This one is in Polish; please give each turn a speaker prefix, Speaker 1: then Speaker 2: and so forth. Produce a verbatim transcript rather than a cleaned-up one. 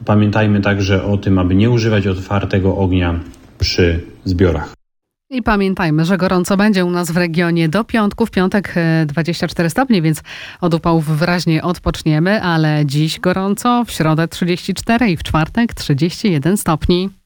Speaker 1: Pamiętajmy także o tym, aby nie używać otwartego ognia przy zbiorach.
Speaker 2: I pamiętajmy, że gorąco będzie u nas w regionie do piątku. W piątek dwadzieścia cztery stopnie, więc od upałów wyraźnie odpoczniemy, ale dziś gorąco, w środę trzydzieści cztery i w czwartek trzydzieści jeden stopni.